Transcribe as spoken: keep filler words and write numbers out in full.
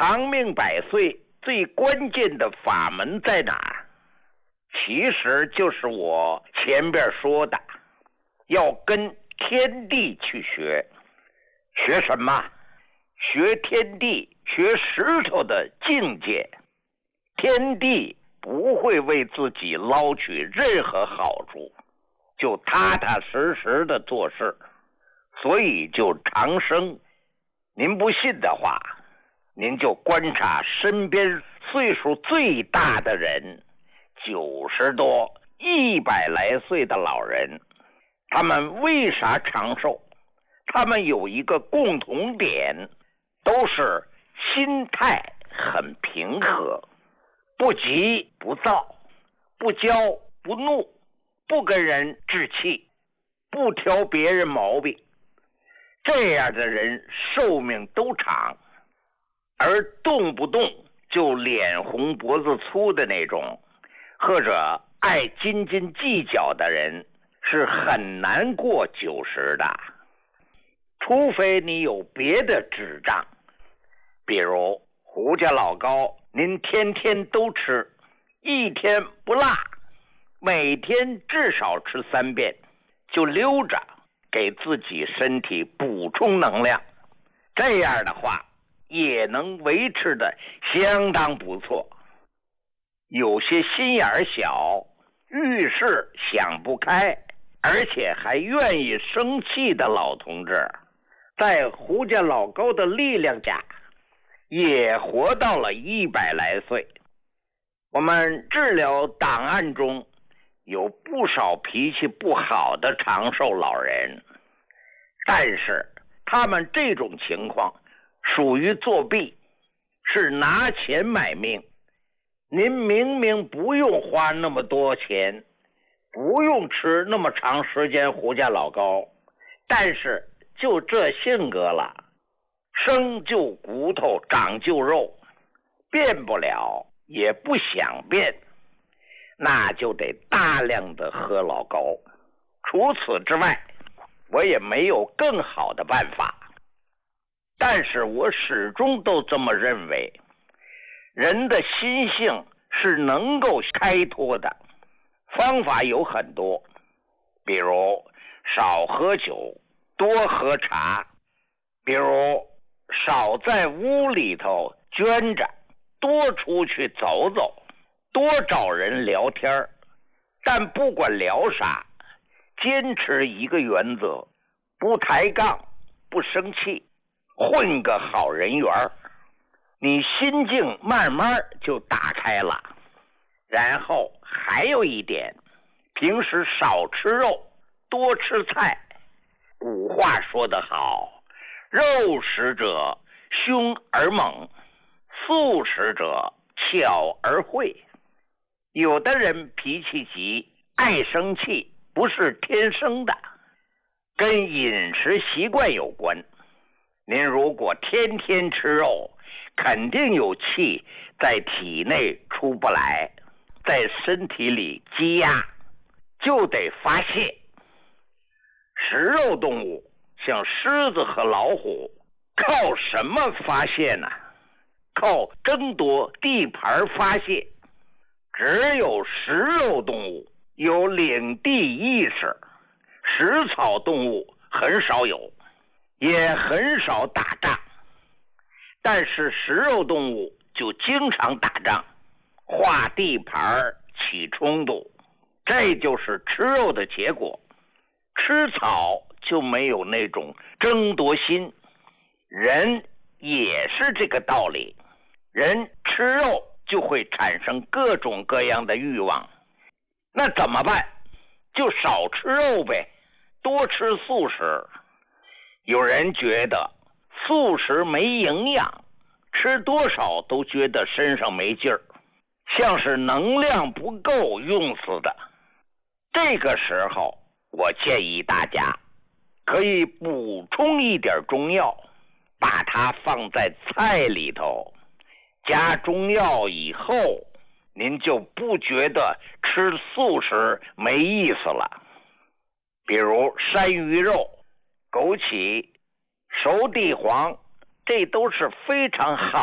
长命百岁最关键的法门在哪儿？其实就是我前边说的，要跟天地去学。学什么？学天地，学石头的境界。天地不会为自己捞取任何好处，就踏踏实实的做事，所以就长生。您不信的话，您就观察身边岁数最大的人，九十多、一百来岁的老人，他们为啥长寿？他们有一个共同点，都是心态很平和，不急不躁，不骄不怒，不跟人置气，不挑别人毛病。这样的人寿命都长，而动不动就脸红脖子粗的那种，或者爱斤斤计较的人，是很难过九十的。除非你有别的智障，比如胡家老高，您天天都吃，一天不落，每天至少吃三遍，就溜着给自己身体补充能量，这样的话也能维持的相当不错。有些心眼小，遇事想不开，而且还愿意生气的老同志，在胡家老高的力量下，也活到了一百来岁。我们治疗档案中有不少脾气不好的长寿老人，但是他们这种情况属于作弊，是拿钱买命。您明明不用花那么多钱，不用吃那么长时间胡家老高，但是就这性格了，生就骨头长就肉，变不了也不想变，那就得大量的喝老高。除此之外，我也没有更好的办法。但是我始终都这么认为，人的心性是能够开脱的，方法有很多，比如少喝酒，多喝茶，比如少在屋里头捐着，多出去走走，多找人聊天。但不管聊啥，坚持一个原则，不抬杠，不生气，混个好人缘，你心境慢慢就打开了。然后还有一点，平时少吃肉，多吃菜。古话说得好，肉食者凶而猛，素食者巧而慧。有的人脾气急，爱生气，不是天生的，跟饮食习惯有关。您如果天天吃肉，肯定有气在体内出不来，在身体里积压，就得发泄。食肉动物像狮子和老虎，靠什么发泄呢？靠争夺地盘发泄。只有食肉动物有领地意识，食草动物很少有，也很少打仗。但是食肉动物就经常打仗，划地盘，起冲突，这就是吃肉的结果。吃草就没有那种争夺心，人也是这个道理。人吃肉就会产生各种各样的欲望，那怎么办？就少吃肉呗，多吃素食。有人觉得素食没营养，吃多少都觉得身上没劲儿，像是能量不够用死的。这个时候我建议大家可以补充一点中药，把它放在菜里头，加中药以后，您就不觉得吃素食没意思了。比如山芋肉、枸杞、熟地黄，这都是非常好